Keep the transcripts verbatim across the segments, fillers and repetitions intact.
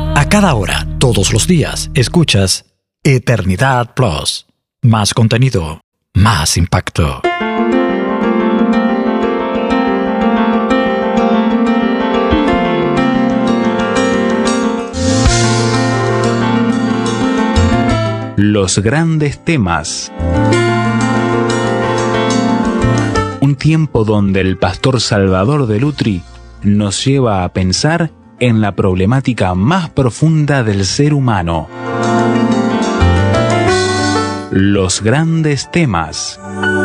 A cada hora, todos los días, escuchas Eternidad Plus. Más contenido, más impacto. Los grandes temas. Un tiempo donde el pastor Salvador de Lutri nos lleva a pensar en la problemática más profunda del ser humano. Los grandes temas.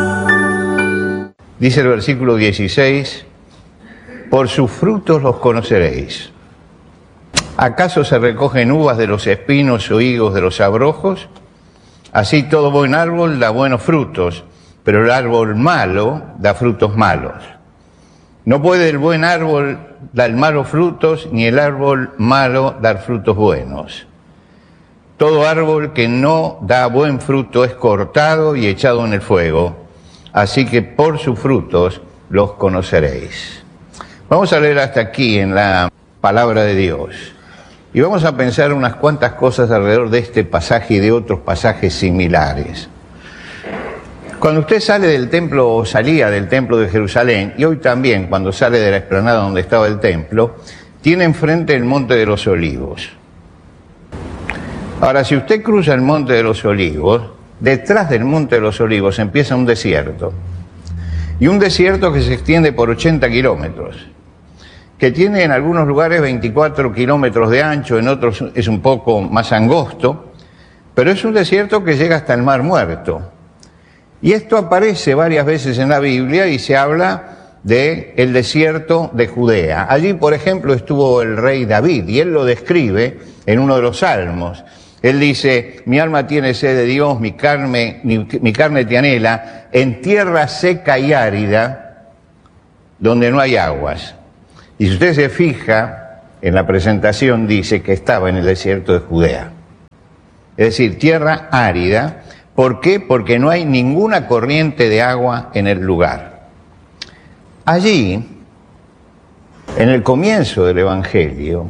Dice el versículo dieciséis, por sus frutos los conoceréis. ¿Acaso se recogen uvas de los espinos o higos de los abrojos? Así todo buen árbol da buenos frutos, pero el árbol malo da frutos malos. No puede el buen árbol dar malos frutos, ni el árbol malo dar frutos buenos. Todo árbol que no da buen fruto es cortado y echado en el fuego, así que por sus frutos los conoceréis. Vamos a leer hasta aquí en la palabra de Dios. Y vamos a pensar unas cuantas cosas alrededor de este pasaje y de otros pasajes similares. Cuando usted sale del templo o salía del templo de Jerusalén, y hoy también cuando sale de la explanada donde estaba el templo, tiene enfrente el Monte de los Olivos. Ahora, si usted cruza el Monte de los Olivos, detrás del Monte de los Olivos empieza un desierto. Y un desierto que se extiende por ochenta kilómetros. Que tiene en algunos lugares veinticuatro kilómetros de ancho, en otros es un poco más angosto, pero es un desierto que llega hasta el Mar Muerto. Y esto aparece varias veces en la Biblia y se habla de el desierto de Judea. Allí, por ejemplo, estuvo el rey David y él lo describe en uno de los salmos. Él dice, mi alma tiene sed de Dios, mi carne, mi, mi carne te anhela, en tierra seca y árida, donde no hay aguas. Y si usted se fija, en la presentación dice que estaba en el desierto de Judea. Es decir, tierra árida. ¿Por qué? Porque no hay ninguna corriente de agua en el lugar. Allí, en el comienzo del Evangelio,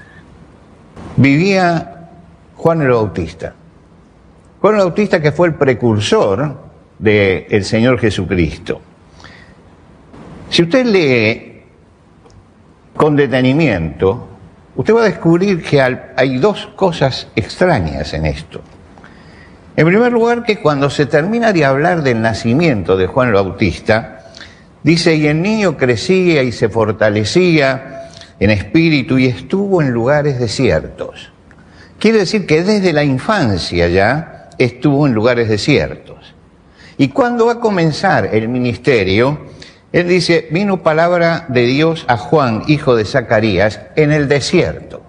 vivía Juan el Bautista. Juan el Bautista, que fue el precursor del Señor Jesucristo. Si usted lee con detenimiento, usted va a descubrir que hay dos cosas extrañas en esto. En primer lugar, que cuando se termina de hablar del nacimiento de Juan el Bautista, dice, y el niño crecía y se fortalecía en espíritu y estuvo en lugares desiertos. Quiere decir que desde la infancia ya estuvo en lugares desiertos. Y cuando va a comenzar el ministerio, él dice, vino palabra de Dios a Juan, hijo de Zacarías, en el desierto.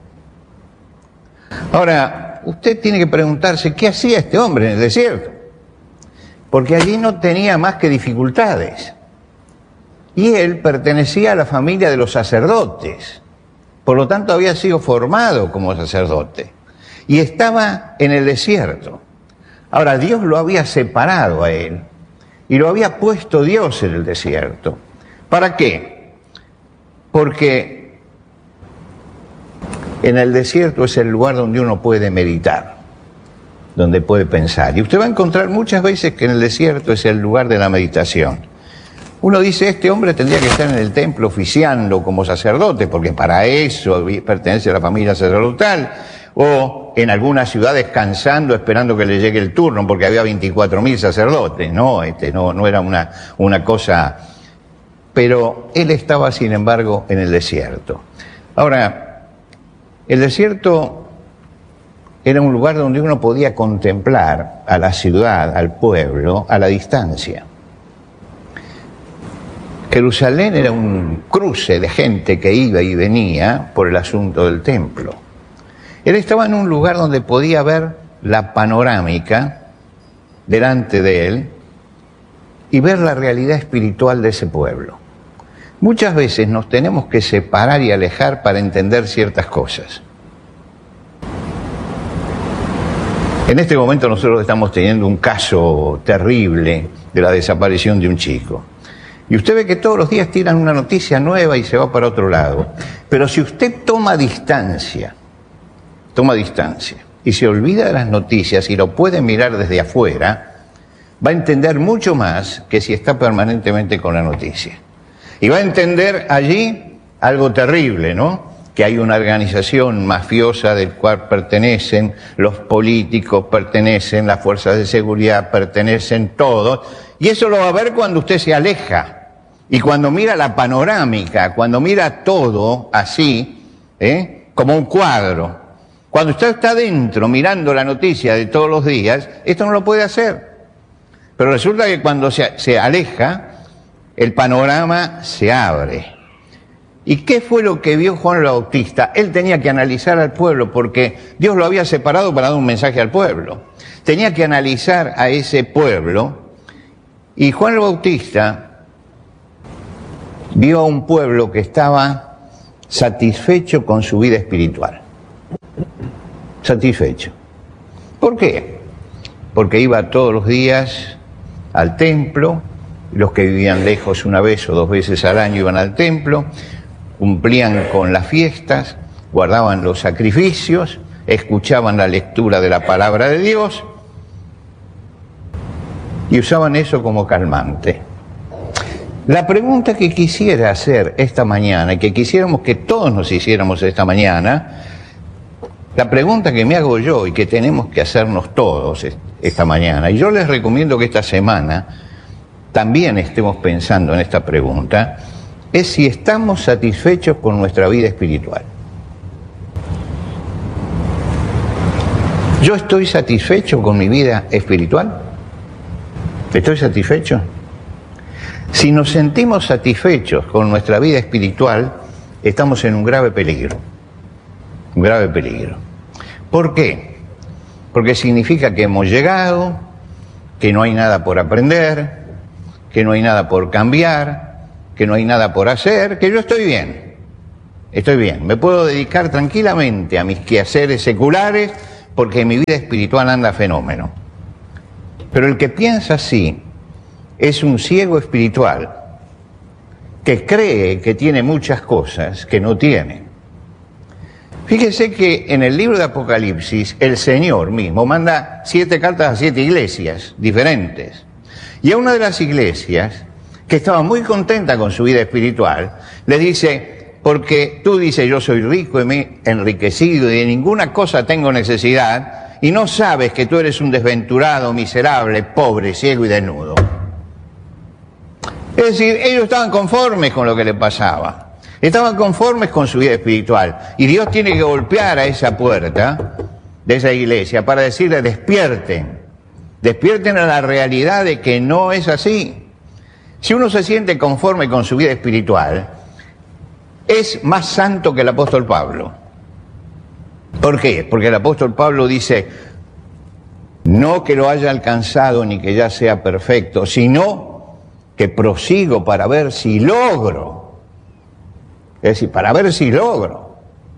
Ahora, usted tiene que preguntarse, ¿qué hacía este hombre en el desierto? Porque allí no tenía más que dificultades. Y él pertenecía a la familia de los sacerdotes. Por lo tanto, había sido formado como sacerdote. Y estaba en el desierto. Ahora, Dios lo había separado a él. Y lo había puesto Dios en el desierto. ¿Para qué? Porque en el desierto es el lugar donde uno puede meditar, donde puede pensar. Y usted va a encontrar muchas veces que en el desierto es el lugar de la meditación. Uno dice, este hombre tendría que estar en el templo oficiando como sacerdote, porque para eso pertenece a la familia sacerdotal, o en algunas ciudades descansando, esperando que le llegue el turno, porque había veinticuatro mil sacerdotes. No, este, no, no era una, una cosa... Pero él estaba, sin embargo, en el desierto. Ahora, el desierto era un lugar donde uno podía contemplar a la ciudad, al pueblo, a la distancia. Jerusalén era un cruce de gente que iba y venía por el asunto del templo. Él estaba en un lugar donde podía ver la panorámica delante de él y ver la realidad espiritual de ese pueblo. Muchas veces nos tenemos que separar y alejar para entender ciertas cosas. En este momento nosotros estamos teniendo un caso terrible de la desaparición de un chico. Y usted ve que todos los días tiran una noticia nueva y se va para otro lado. Pero si usted toma distancia toma distancia y se olvida de las noticias y lo puede mirar desde afuera, va a entender mucho más que si está permanentemente con la noticia. Y va a entender allí algo terrible, ¿no? Que hay una organización mafiosa del cual pertenecen los políticos, pertenecen las fuerzas de seguridad, pertenecen todos. Y eso lo va a ver cuando usted se aleja. Y cuando mira la panorámica, cuando mira todo así, ¿eh? Como un cuadro. Cuando usted está dentro mirando la noticia de todos los días, esto no lo puede hacer. Pero resulta que cuando se, se aleja, el panorama se abre. ¿Y qué fue lo que vio Juan el Bautista? Él tenía que analizar al pueblo porque Dios lo había separado para dar un mensaje al pueblo. Tenía que analizar a ese pueblo y Juan el Bautista vio a un pueblo que estaba satisfecho con su vida espiritual. Satisfecho. ¿Por qué? Porque iba todos los días al templo, los que vivían lejos una vez o dos veces al año iban al templo, cumplían con las fiestas, guardaban los sacrificios, escuchaban la lectura de la palabra de Dios y usaban eso como calmante. La pregunta que quisiera hacer esta mañana, y que quisiéramos que todos nos hiciéramos esta mañana, la pregunta que me hago yo y que tenemos que hacernos todos esta mañana, y yo les recomiendo que esta semana también estemos pensando en esta pregunta, es si estamos satisfechos con nuestra vida espiritual. ¿Yo estoy satisfecho con mi vida espiritual? ¿Estoy satisfecho? Si nos sentimos satisfechos con nuestra vida espiritual, estamos en un grave peligro. Un grave peligro. ¿Por qué? Porque significa que hemos llegado, que no hay nada por aprender, que no hay nada por cambiar, que no hay nada por hacer, que yo estoy bien, estoy bien, me puedo dedicar tranquilamente a mis quehaceres seculares porque mi vida espiritual anda fenómeno. Pero el que piensa así es un ciego espiritual que cree que tiene muchas cosas que no tiene. Fíjese que en el libro de Apocalipsis el Señor mismo manda siete cartas a siete iglesias diferentes. Y a una de las iglesias, que estaba muy contenta con su vida espiritual, le dice, porque tú dices yo soy rico y me he enriquecido y de ninguna cosa tengo necesidad, y no sabes que tú eres un desventurado, miserable, pobre, ciego y desnudo. Es decir, ellos estaban conformes con lo que le pasaba, estaban conformes con su vida espiritual, y Dios tiene que golpear a esa puerta de esa iglesia para decirle despierten, despierten a la realidad de que no es así. Si uno se siente conforme con su vida espiritual, es más santo que el apóstol Pablo. ¿Por qué? Porque el apóstol Pablo dice, no que lo haya alcanzado ni que ya sea perfecto, sino que prosigo para ver si logro. Es decir, para ver si logro.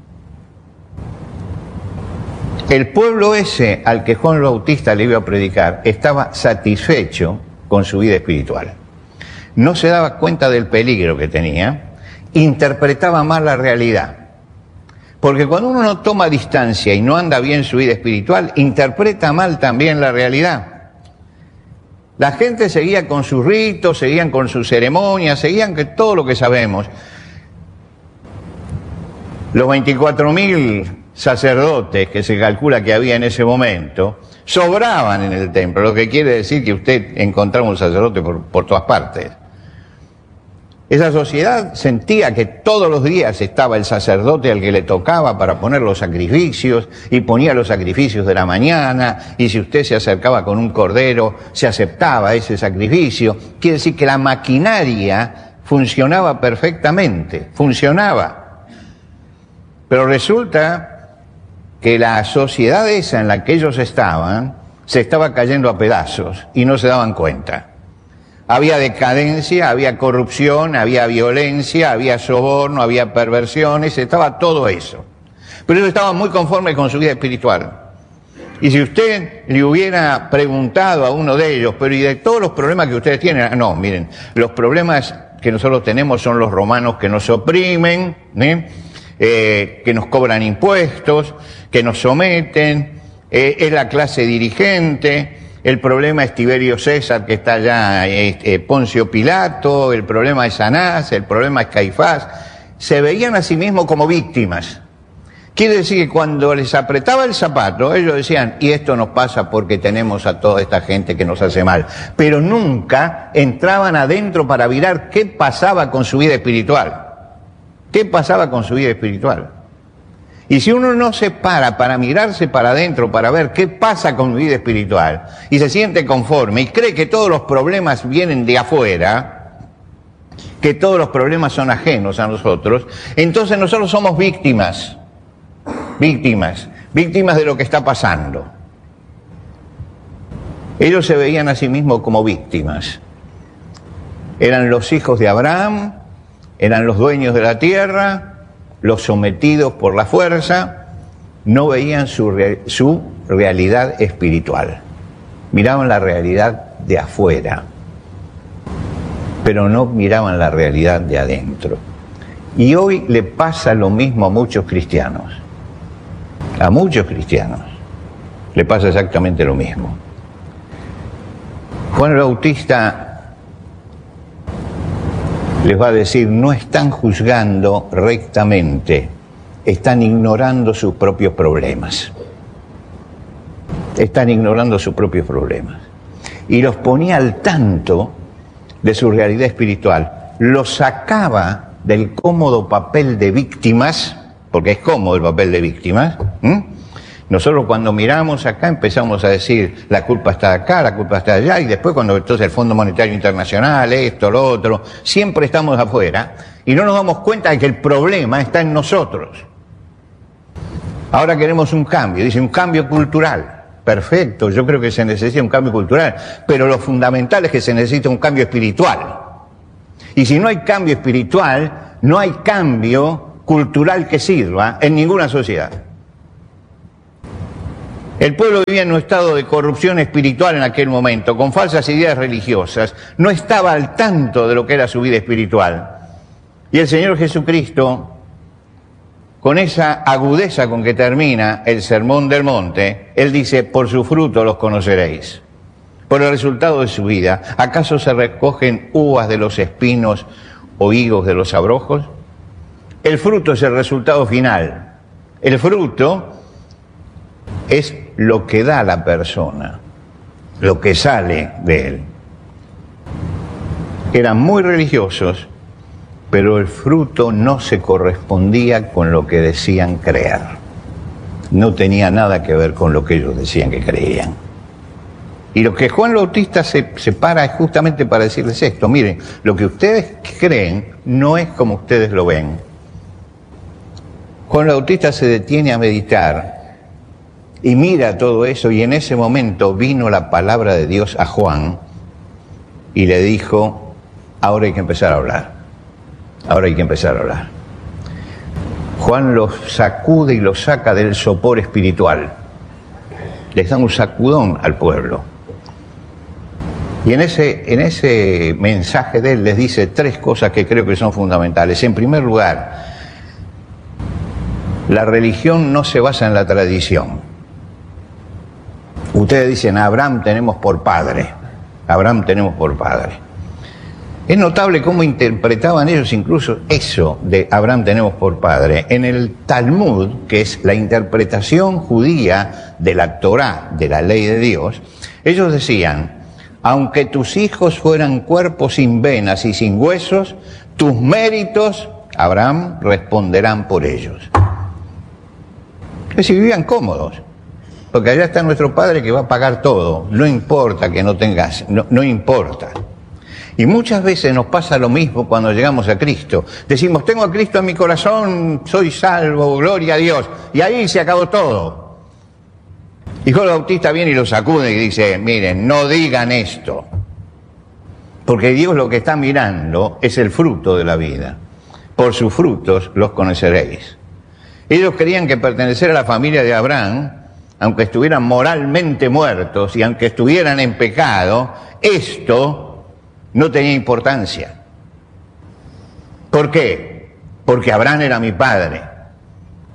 El pueblo ese al que Juan el Bautista le iba a predicar estaba satisfecho con su vida espiritual. No se daba cuenta del peligro que tenía, interpretaba mal la realidad. Porque cuando uno no toma distancia y no anda bien su vida espiritual, interpreta mal también la realidad. La gente seguía con sus ritos, seguían con sus ceremonias, seguían con todo lo que sabemos. Los veinticuatro mil sacerdotes que se calcula que había en ese momento, sobraban en el templo, lo que quiere decir que usted encontraba un sacerdote por, por todas partes. Esa sociedad sentía que todos los días estaba el sacerdote al que le tocaba para poner los sacrificios, y ponía los sacrificios de la mañana, y si usted se acercaba con un cordero, se aceptaba ese sacrificio. Quiere decir que la maquinaria funcionaba perfectamente, funcionaba. Pero resulta que la sociedad esa en la que ellos estaban se estaba cayendo a pedazos y no se daban cuenta. Había decadencia, había corrupción, había violencia, había soborno, había perversiones, estaba todo eso. Pero ellos estaban muy conformes con su vida espiritual. Y si usted le hubiera preguntado a uno de ellos, pero ¿y de todos los problemas que ustedes tienen? No, miren, los problemas que nosotros tenemos son los romanos que nos oprimen, ¿eh? eh, que nos cobran impuestos, que nos someten, eh, es la clase dirigente, el problema es Tiberio César que está allá, eh, eh, Poncio Pilato, el problema es Anás, el problema es Caifás. Se veían a sí mismos como víctimas. Quiere decir que cuando les apretaba el zapato, ellos decían, y esto nos pasa porque tenemos a toda esta gente que nos hace mal. Pero nunca entraban adentro para mirar qué pasaba con su vida espiritual. ¿Qué pasaba con su vida espiritual? Y si uno no se para para mirarse para adentro, para ver qué pasa con mi vida espiritual, y se siente conforme y cree que todos los problemas vienen de afuera, que todos los problemas son ajenos a nosotros, entonces nosotros somos víctimas. Víctimas, víctimas de lo que está pasando. Ellos se veían a sí mismos como víctimas. Eran los hijos de Abraham, eran los dueños de la tierra, los sometidos por la fuerza, no veían su, re- su realidad espiritual. Miraban la realidad de afuera, pero no miraban la realidad de adentro. Y hoy le pasa lo mismo a muchos cristianos. A muchos cristianos le pasa exactamente lo mismo. Juan el Bautista les va a decir, no están juzgando rectamente, están ignorando sus propios problemas. Están ignorando sus propios problemas. Y los ponía al tanto de su realidad espiritual. Los sacaba del cómodo papel de víctimas, porque es cómodo el papel de víctimas. ¿Mm? Nosotros cuando miramos acá empezamos a decir la culpa está acá, la culpa está allá, y después cuando entonces el Fondo Monetario Internacional, esto, lo otro, siempre estamos afuera y no nos damos cuenta de que el problema está en nosotros. Ahora queremos un cambio, dice un cambio cultural. Perfecto, yo creo que se necesita un cambio cultural, pero lo fundamental es que se necesita un cambio espiritual. Y si no hay cambio espiritual, no hay cambio cultural que sirva en ninguna sociedad. El pueblo vivía en un estado de corrupción espiritual en aquel momento, con falsas ideas religiosas, no estaba al tanto de lo que era su vida espiritual. Y el Señor Jesucristo, con esa agudeza con que termina el Sermón del Monte, Él dice, por su fruto los conoceréis, por el resultado de su vida. ¿Acaso se recogen uvas de los espinos o higos de los abrojos? El fruto es el resultado final. El fruto es lo que da la persona, lo que sale de él. Eran muy religiosos, pero el fruto no se correspondía con lo que decían creer. No tenía nada que ver con lo que ellos decían que creían. Y lo que Juan Bautista se, se para es justamente para decirles esto. Miren, lo que ustedes creen no es como ustedes lo ven. Juan Bautista se detiene a meditar y mira todo eso, y en ese momento vino la palabra de Dios a Juan y le dijo, ahora hay que empezar a hablar, ahora hay que empezar a hablar. Juan los sacude y los saca del sopor espiritual, les da un sacudón al pueblo. Y en ese, en ese mensaje de él les dice tres cosas que creo que son fundamentales. En primer lugar, la religión no se basa en la tradición. Ustedes dicen, a Abraham tenemos por padre, Abraham tenemos por padre. Es notable cómo interpretaban ellos incluso eso de Abraham tenemos por padre. En el Talmud, que es la interpretación judía de la Torá, de la ley de Dios, ellos decían, aunque tus hijos fueran cuerpos sin venas y sin huesos, tus méritos, Abraham, responderán por ellos. Es decir, vivían cómodos. Porque allá está nuestro Padre que va a pagar todo, no importa que no tengas, no, no importa. Y muchas veces nos pasa lo mismo cuando llegamos a Cristo. Decimos, tengo a Cristo en mi corazón, soy salvo, gloria a Dios. Y ahí se acabó todo. Y Juan Bautista viene y lo sacude y dice, miren, no digan esto. Porque Dios lo que está mirando es el fruto de la vida. Por sus frutos los conoceréis. Ellos creían que pertenecer a la familia de Abraham, aunque estuvieran moralmente muertos y aunque estuvieran en pecado, esto no tenía importancia. ¿Por qué? Porque Abraham era mi padre.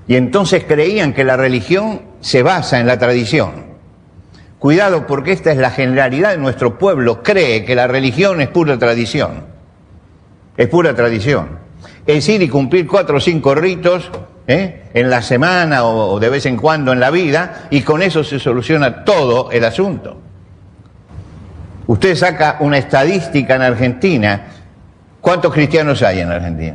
Y entonces creían que la religión se basa en la tradición. Cuidado, porque esta es la generalidad de nuestro pueblo, cree que la religión es pura tradición. Es pura tradición. Es ir y cumplir cuatro o cinco ritos ¿eh? en la semana o, o de vez en cuando en la vida, y con eso se soluciona todo el asunto. Usted saca una estadística en Argentina. ¿Cuántos cristianos hay en Argentina?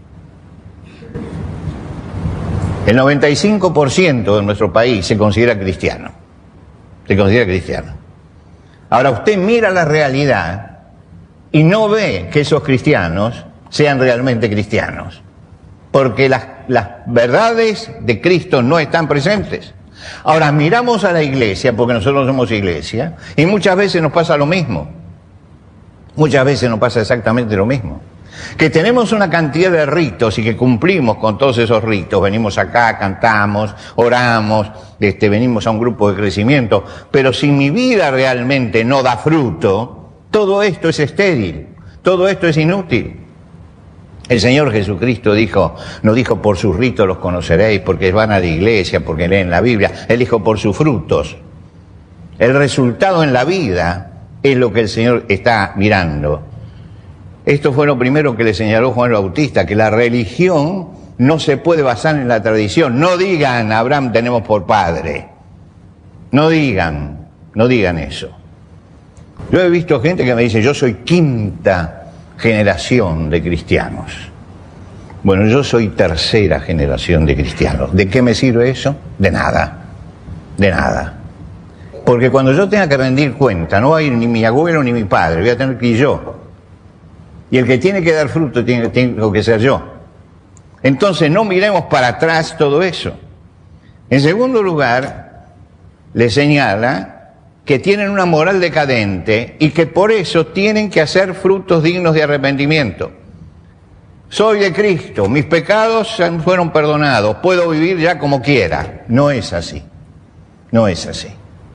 El noventa y cinco por ciento de nuestro país se considera cristiano. Se considera cristiano. Ahora usted mira la realidad y no ve que esos cristianos sean realmente cristianos, porque las, las verdades de Cristo no están presentes. Ahora miramos a la iglesia, porque nosotros somos iglesia, y muchas veces nos pasa lo mismo. Muchas veces nos pasa exactamente lo mismo. Que tenemos una cantidad de ritos y que cumplimos con todos esos ritos. Venimos acá, cantamos, oramos, este, venimos a un grupo de crecimiento, pero si mi vida realmente no da fruto, todo esto es estéril, todo esto es inútil. El Señor Jesucristo dijo, no dijo por sus ritos los conoceréis, porque van a la iglesia, porque leen la Biblia. Él dijo por sus frutos. El resultado en la vida es lo que el Señor está mirando. Esto fue lo primero que le señaló Juan el Bautista, que la religión no se puede basar en la tradición. No digan, Abraham tenemos por padre. No digan, no digan eso. Yo he visto gente que me dice, yo soy quinta generación de cristianos. Bueno, yo soy tercera generación de cristianos. ¿De qué me sirve eso? De nada, de nada. Porque cuando yo tenga que rendir cuenta, no va a ir ni mi abuelo ni mi padre, voy a tener que ir yo. Y el que tiene que dar fruto tiene, tengo que ser yo. Entonces no miremos para atrás todo eso. En segundo lugar, le señala que tienen una moral decadente y que por eso tienen que hacer frutos dignos de arrepentimiento. Soy de Cristo, mis pecados fueron perdonados, puedo vivir ya como quiera. No es así, no es así.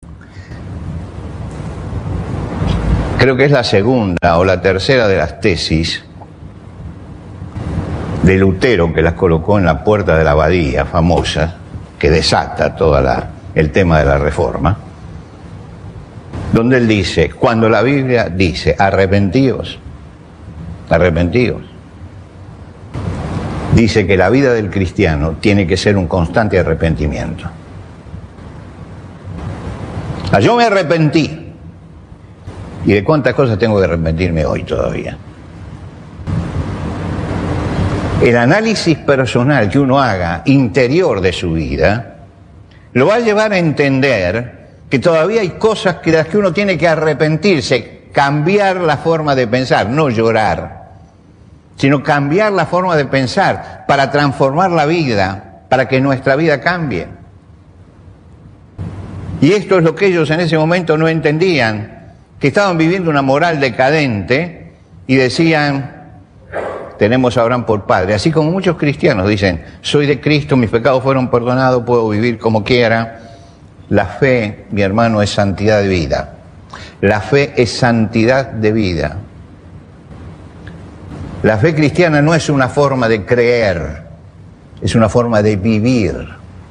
Creo que es la segunda o la tercera de las tesis de Lutero, que las colocó en la puerta de la abadía famosa, que desata todo el tema de la Reforma, donde él dice, cuando la Biblia dice arrepentíos, arrepentíos, dice que la vida del cristiano tiene que ser un constante arrepentimiento. Ah, yo me arrepentí. ¿Y de cuántas cosas tengo que arrepentirme hoy todavía? El análisis personal que uno haga interior de su vida lo va a llevar a entender que todavía hay cosas que las que uno tiene que arrepentirse, cambiar la forma de pensar, no llorar, sino cambiar la forma de pensar para transformar la vida, para que nuestra vida cambie. Y esto es lo que ellos en ese momento no entendían, que estaban viviendo una moral decadente y decían, tenemos a Abraham por padre. Así como muchos cristianos dicen, soy de Cristo, mis pecados fueron perdonados, puedo vivir como quiera. La fe, mi hermano, es santidad de vida. La fe es santidad de vida. La fe cristiana no es una forma de creer, es una forma de vivir.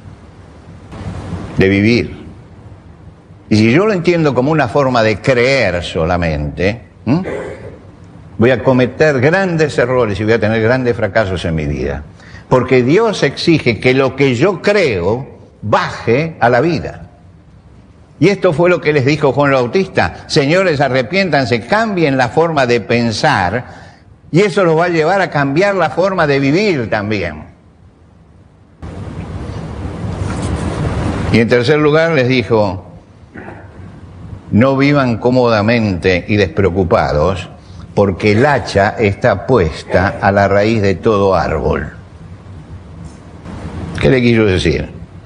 De vivir. Y si yo lo entiendo como una forma de creer solamente, ¿m? voy a cometer grandes errores y voy a tener grandes fracasos en mi vida. Porque Dios exige que lo que yo creo baje a la vida. Y esto fue lo que les dijo Juan el Bautista. Señores, arrepiéntanse, cambien la forma de pensar, y eso los va a llevar a cambiar la forma de vivir también. Y en tercer lugar les dijo, no vivan cómodamente y despreocupados, porque el hacha está puesta a la raíz de todo árbol. ¿Qué le quiso decir?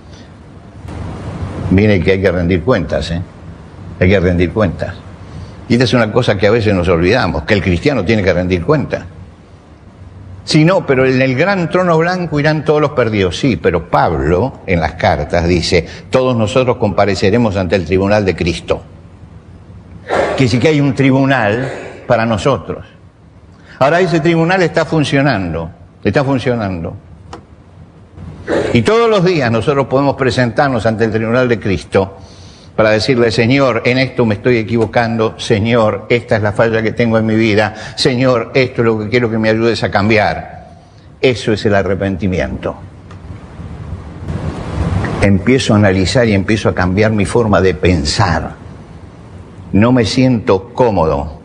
Mire que hay que rendir cuentas, ¿eh? Hay que rendir cuentas. Y esta es una cosa que a veces nos olvidamos, que el cristiano tiene que rendir cuentas. Sí, no, pero en el gran trono blanco irán todos los perdidos. Sí, pero Pablo en las cartas dice, todos nosotros compareceremos ante el tribunal de Cristo. Que sí que hay un tribunal para nosotros. Ahora ese tribunal está funcionando, está funcionando. Y todos los días nosotros podemos presentarnos ante el tribunal de Cristo para decirle: Señor, en esto me estoy equivocando, Señor, esta es la falla que tengo en mi vida, Señor, esto es lo que quiero que me ayudes a cambiar. Eso es el arrepentimiento. Empiezo a analizar y empiezo a cambiar mi forma de pensar. No me siento cómodo.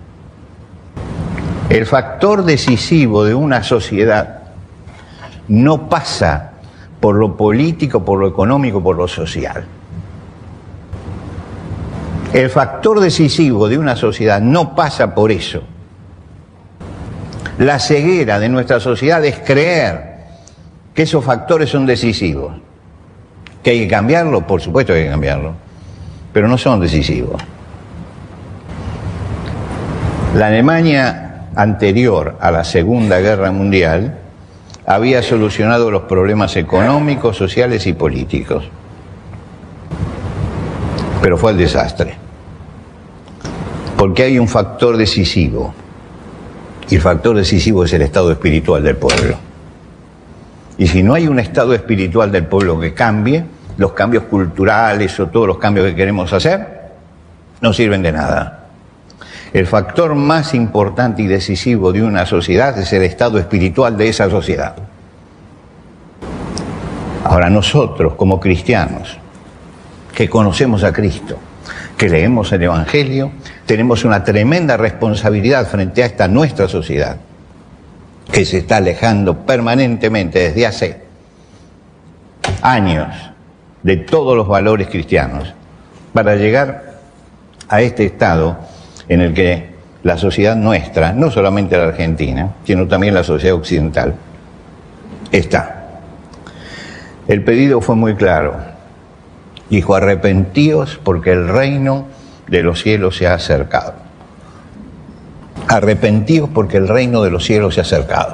El factor decisivo de una sociedad no pasa por lo político, por lo económico, por lo social. El factor decisivo de una sociedad no pasa por eso. La ceguera de nuestra sociedad es creer que esos factores son decisivos. ¿Que hay que cambiarlo? Por supuesto que hay que cambiarlo, pero no son decisivos. La Alemania anterior a la Segunda Guerra Mundial había solucionado los problemas económicos, sociales y políticos, pero fue el desastre, porque hay un factor decisivo, y el factor decisivo es el estado espiritual del pueblo. Y si no hay un estado espiritual del pueblo que cambie, los cambios culturales o todos los cambios que queremos hacer no sirven de nada. El factor más importante y decisivo de una sociedad es el estado espiritual de esa sociedad. Ahora nosotros, como cristianos, que conocemos a Cristo, que leemos el Evangelio, tenemos una tremenda responsabilidad frente a esta nuestra sociedad, que se está alejando permanentemente desde hace años de todos los valores cristianos, para llegar a este estado en el que la sociedad nuestra, no solamente la Argentina, sino también la sociedad occidental, está. El pedido fue muy claro. Dijo: arrepentíos porque el reino de los cielos se ha acercado. Arrepentíos porque el reino de los cielos se ha acercado.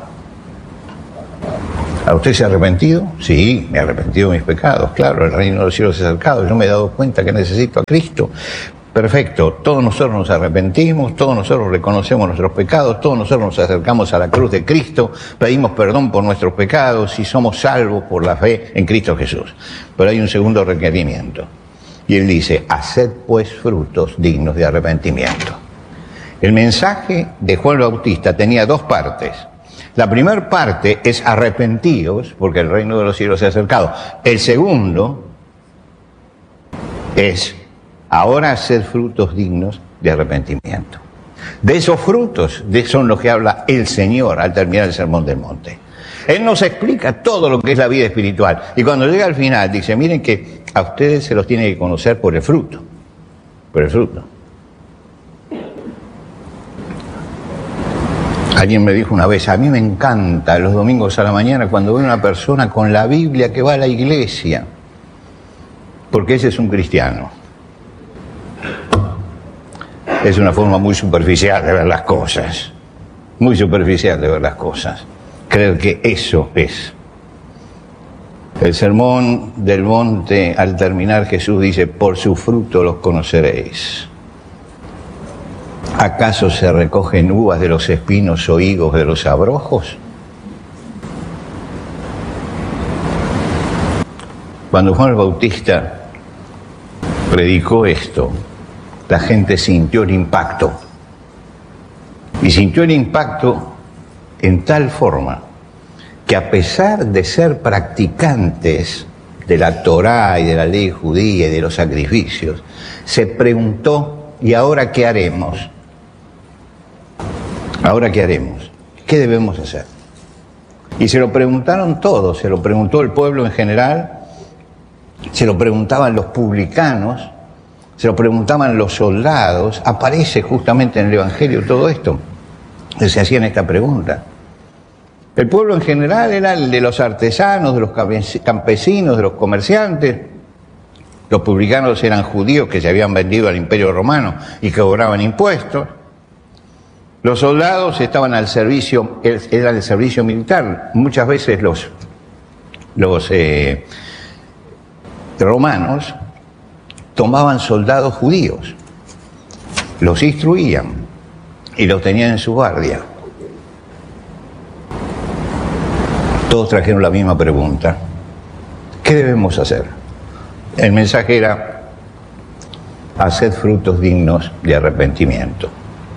¿A usted se ha arrepentido? Sí, me he arrepentido de mis pecados, claro, el reino de los cielos se ha acercado, yo me he dado cuenta que necesito a Cristo. Perfecto, todos nosotros nos arrepentimos, todos nosotros reconocemos nuestros pecados, todos nosotros nos acercamos a la cruz de Cristo, pedimos perdón por nuestros pecados y somos salvos por la fe en Cristo Jesús. Pero hay un segundo requerimiento, y él dice: haced pues frutos dignos de arrepentimiento. El mensaje de Juan Bautista tenía dos partes. La primera parte es: arrepentíos porque el reino de los cielos se ha acercado. El segundo es: ahora hacer frutos dignos de arrepentimiento. De esos frutos de son los que habla el Señor al terminar el Sermón del Monte. Él nos explica todo lo que es la vida espiritual. Y cuando llega al final dice: miren que a ustedes se los tiene que conocer por el fruto. Por el fruto. Alguien me dijo una vez: a mí me encanta los domingos a la mañana cuando veo una persona con la Biblia que va a la iglesia, porque ese es un cristiano. Es una forma muy superficial de ver las cosas, muy superficial de ver las cosas, creer que eso es. El Sermón del Monte, al terminar, Jesús dice: por su fruto los conoceréis. ¿Acaso se recogen uvas de los espinos o higos de los abrojos? Cuando Juan el Bautista predicó esto, la gente sintió el impacto. Y sintió el impacto en tal forma que, a pesar de ser practicantes de la Torá y de la ley judía y de los sacrificios, se preguntó: ¿y ahora qué haremos? ¿Ahora qué haremos? ¿Qué debemos hacer? Y se lo preguntaron todos, se lo preguntó el pueblo en general, se lo preguntaban los publicanos, se lo preguntaban los soldados. Aparece justamente en el Evangelio todo esto, que se hacían esta pregunta. El pueblo en general era el de los artesanos, de los campesinos, de los comerciantes. Los publicanos eran judíos que se habían vendido al Imperio Romano y que cobraban impuestos. Los soldados estaban al servicio, era el servicio militar. Muchas veces los, los eh, romanos tomaban soldados judíos, los instruían y los tenían en su guardia. Todos trajeron la misma pregunta: ¿Qué debemos hacer? El mensaje era: haced frutos dignos de arrepentimiento.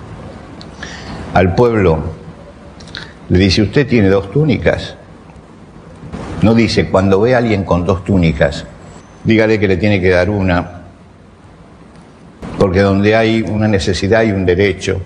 Al pueblo le dice: usted tiene dos túnicas. No dice: cuando ve a alguien con dos túnicas, dígale que le tiene que dar una, porque donde hay una necesidad hay un derecho.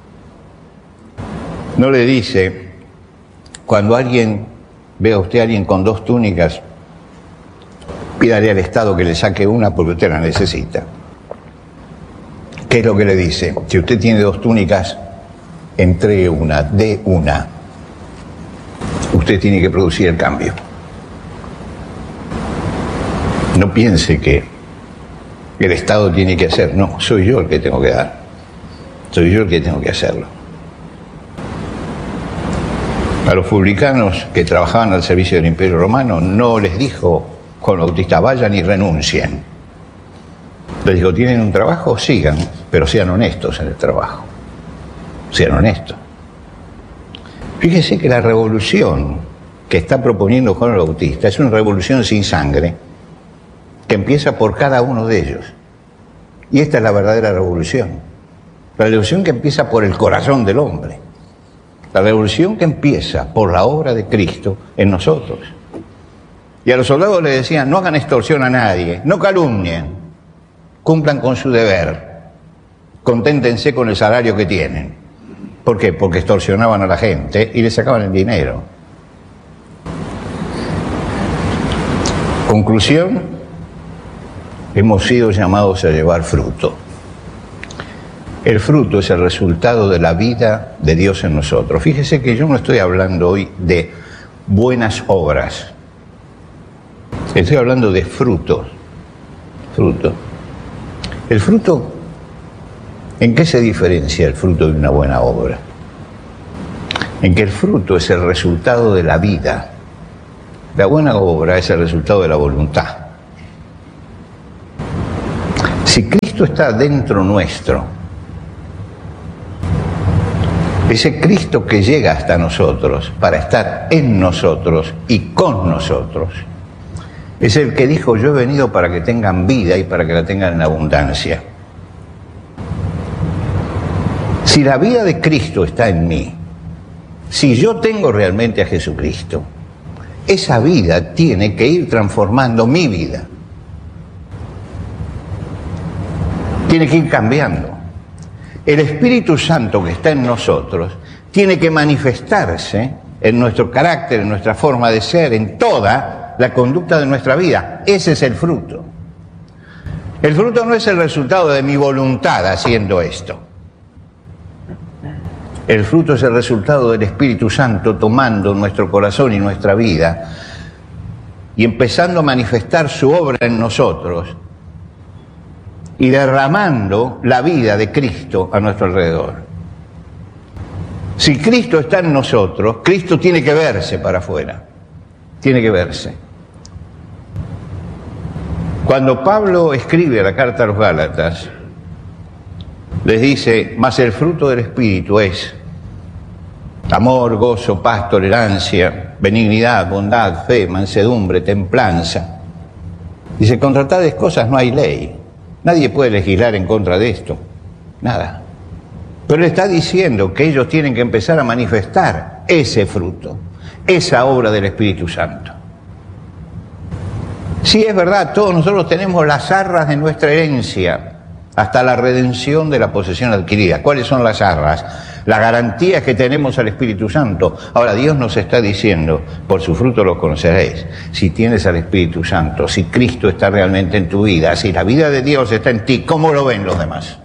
No le dice: cuando alguien vea a usted a alguien con dos túnicas, pídale al Estado que le saque una porque usted la necesita. ¿Qué es lo que le dice? Si usted tiene dos túnicas, entregue una, dé una. Usted tiene que producir el cambio. No piense que el Estado tiene que hacer. No, soy yo el que tengo que dar. Soy yo el que tengo que hacerlo. A los publicanos que trabajaban al servicio del Imperio Romano no les dijo Juan Bautista: vayan y renuncien. Les dijo: tienen un trabajo, sigan, pero sean honestos en el trabajo. Sean honestos. Fíjese que la revolución que está proponiendo Juan Bautista es una revolución sin sangre, que empieza por cada uno de ellos. Y esta es la verdadera revolución. La revolución que empieza por el corazón del hombre. La revolución que empieza por la obra de Cristo en nosotros. Y a los soldados les decían: no hagan extorsión a nadie, no calumnien, cumplan con su deber, conténtense con el salario que tienen. ¿Por qué? Porque extorsionaban a la gente y le sacaban el dinero. Conclusión: hemos sido llamados a llevar fruto. El fruto es el resultado de la vida de Dios en nosotros. Fíjese que yo no estoy hablando hoy de buenas obras. Estoy hablando de frutos. Fruto. El fruto, ¿en qué se diferencia el fruto de una buena obra? En que el fruto es el resultado de la vida. La buena obra es el resultado de la voluntad. Si Cristo está dentro nuestro, ese Cristo que llega hasta nosotros para estar en nosotros y con nosotros, es el que dijo: yo he venido para que tengan vida y para que la tengan en abundancia. Si la vida de Cristo está en mí, si yo tengo realmente a Jesucristo, esa vida tiene que ir transformando mi vida. Tiene que ir cambiando. El Espíritu Santo que está en nosotros tiene que manifestarse en nuestro carácter, en nuestra forma de ser, en toda la conducta de nuestra vida. Ese es el fruto. El fruto no es el resultado de mi voluntad haciendo esto. El fruto es el resultado del Espíritu Santo tomando nuestro corazón y nuestra vida y empezando a manifestar su obra en nosotros y derramando la vida de Cristo a nuestro alrededor. Si Cristo está en nosotros, Cristo tiene que verse para afuera. Tiene que verse. Cuando Pablo escribe la carta a los Gálatas, les dice: mas el fruto del Espíritu es amor, gozo, paz, tolerancia, benignidad, bondad, fe, mansedumbre, templanza. Dice: contra tales cosas no hay ley. Nadie puede legislar en contra de esto. Nada. Pero le está diciendo que ellos tienen que empezar a manifestar ese fruto, esa obra del Espíritu Santo. Sí, es verdad, todos nosotros tenemos las arras de nuestra herencia hasta la redención de la posesión adquirida. ¿Cuáles son las arras? Las garantías que tenemos al Espíritu Santo. Ahora, Dios nos está diciendo: por su fruto los conoceréis. Si tienes al Espíritu Santo, si Cristo está realmente en tu vida, si la vida de Dios está en ti, ¿cómo lo ven los demás?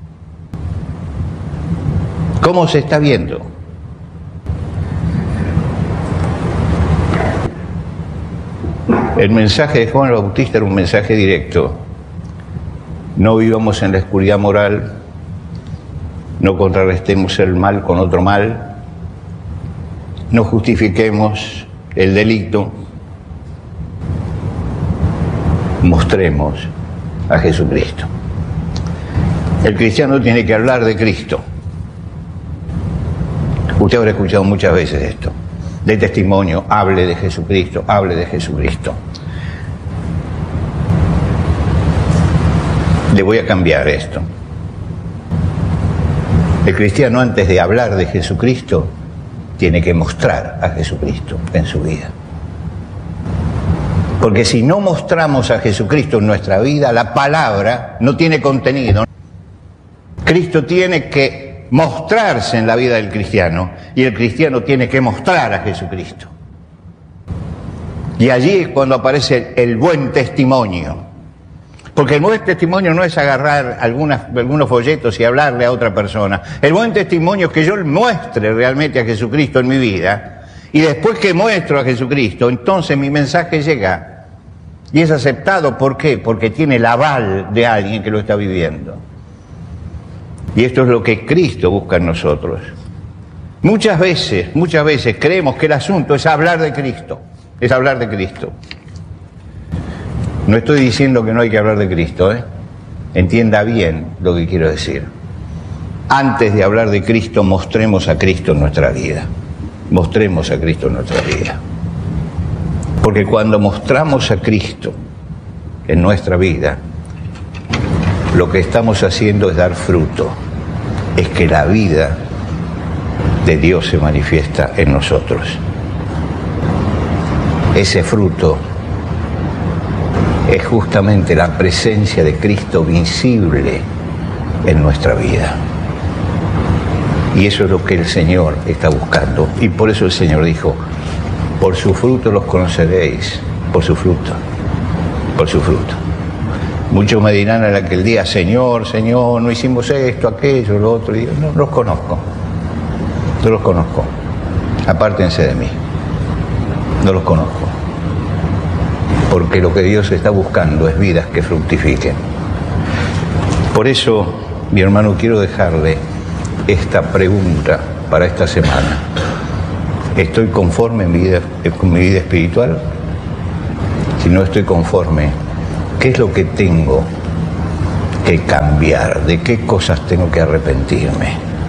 ¿Cómo se está viendo? El mensaje de Juan Bautista era un mensaje directo. No vivamos en la oscuridad moral, no contrarrestemos el mal con otro mal, no justifiquemos el delito, mostremos a Jesucristo. El cristiano tiene que hablar de Cristo. Usted habrá escuchado muchas veces esto, de testimonio: hable de Jesucristo, hable de Jesucristo. Le voy a cambiar esto. El cristiano, antes de hablar de Jesucristo, tiene que mostrar a Jesucristo en su vida. Porque si no mostramos a Jesucristo en nuestra vida, la palabra no tiene contenido. Cristo tiene que mostrarse en la vida del cristiano y el cristiano tiene que mostrar a Jesucristo. Y allí es cuando aparece el buen testimonio. Porque el buen testimonio no es agarrar algunas, algunos folletos y hablarle a otra persona. El buen testimonio es que yo muestre realmente a Jesucristo en mi vida. Y después que muestro a Jesucristo, entonces mi mensaje llega. Y es aceptado. ¿Por qué? Porque tiene el aval de alguien que lo está viviendo. Y esto es lo que Cristo busca en nosotros. Muchas veces, muchas veces creemos que el asunto es hablar de Cristo. Es hablar de Cristo. No estoy diciendo que no hay que hablar de Cristo, ¿eh? Entienda bien lo que quiero decir. Antes de hablar de Cristo, mostremos a Cristo en nuestra vida. Mostremos a Cristo en nuestra vida. Porque cuando mostramos a Cristo en nuestra vida, lo que estamos haciendo es dar fruto. Es que la vida de Dios se manifiesta en nosotros. Ese fruto es justamente la presencia de Cristo visible en nuestra vida. Y eso es lo que el Señor está buscando. Y por eso el Señor dijo, por su fruto los conoceréis, por su fruto, por su fruto. Muchos me dirán en aquel día, Señor, Señor, no hicimos esto, aquello, lo otro. Y yo no los conozco, no los conozco. Apártense de mí, no los conozco. Porque lo que Dios está buscando es vidas que fructifiquen. Por eso, mi hermano, quiero dejarle esta pregunta para esta semana. ¿Estoy conforme en mi vida, con mi vida espiritual? Si no estoy conforme, ¿qué es lo que tengo que cambiar? ¿De qué cosas tengo que arrepentirme?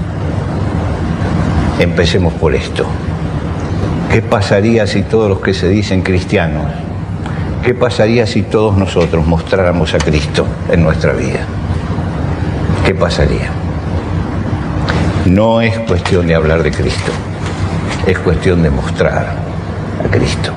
Empecemos por esto. ¿Qué pasaría si todos los que se dicen cristianos, qué pasaría si todos nosotros mostráramos a Cristo en nuestra vida? ¿Qué pasaría? No es cuestión de hablar de Cristo, es cuestión de mostrar a Cristo.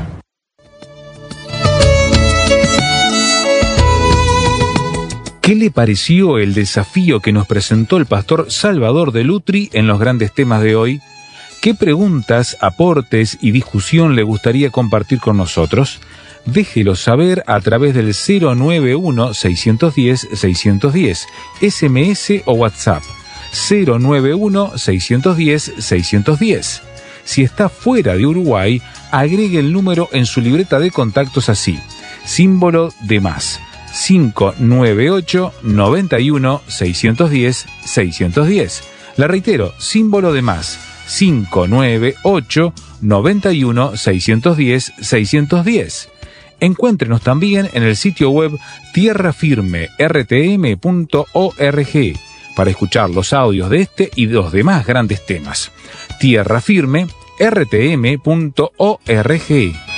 ¿Qué le pareció el desafío que nos presentó el pastor Salvador de Lutri en los grandes temas de hoy? ¿Qué preguntas, aportes y discusión le gustaría compartir con nosotros? Déjelo saber a través del cero nueve uno, seis uno cero, seis uno cero, S M S o WhatsApp cero nueve uno, seis uno cero, seis uno cero. Si está fuera de Uruguay, agregue el número en su libreta de contactos así, símbolo de más, cinco nueve ocho, nueve uno, seis uno cero, seis uno cero. La reitero, símbolo de más, cinco nueve ocho, nueve uno, seis uno cero, seis uno cero. Encuéntrenos también en el sitio web tierra firme r t m punto org para escuchar los audios de este y los demás grandes temas. tierra firme r t m punto org.